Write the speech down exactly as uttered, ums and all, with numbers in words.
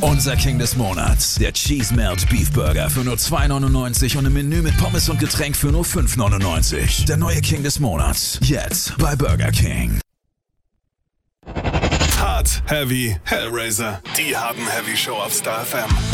Unser King des Monats, der Cheese Melt Beef Burger für nur zwei neunundneunzig und ein Menü mit Pommes und Getränk für nur fünf neunundneunzig. Der neue King des Monats, jetzt bei Burger King. Hard, Heavy, Hellraiser, die harten Heavy Show auf Star F M.